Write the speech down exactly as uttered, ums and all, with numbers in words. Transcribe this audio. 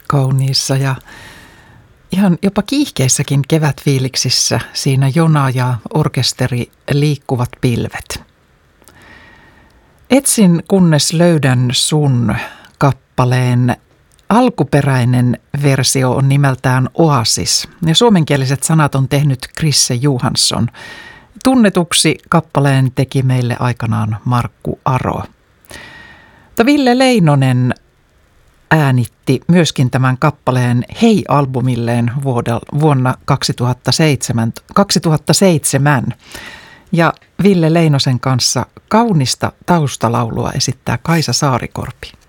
kauniissa ja ihan jopa kiihkeissäkin kevätfiiliksissä siinä jona ja orkesteri liikkuvat pilvet. Etsin kunnes löydän sun kappaleen alkuperäinen versio on nimeltään Oasis ja suomenkieliset sanat on tehnyt Krisse Johansson. Tunnetuksi kappaleen teki meille aikanaan Markku Aro. Mutta Ville Leinonen äänitti myöskin tämän kappaleen Hei-albumilleen vuonna kaksituhattaseitsemän, kaksituhattaseitsemän. Ja Ville Leinosen kanssa kaunista taustalaulua esittää Kaisa Saarikorpi.